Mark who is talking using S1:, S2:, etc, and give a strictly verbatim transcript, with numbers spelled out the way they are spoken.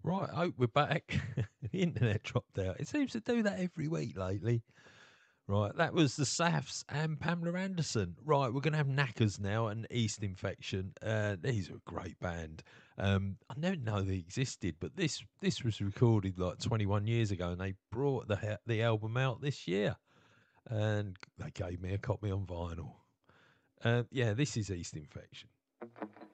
S1: Right, I hope we're back. The internet dropped out. It seems to do that every week lately. Right, that was the Safs and Pamela Anderson. Right, we're going to have Knackers now and East Infection. Uh, these are a great band. Um, I never know they existed, but this this was recorded like twenty-one years ago, and they brought the ha- the album out this year, and they gave me a copy on vinyl. Uh, yeah, this is East Infection.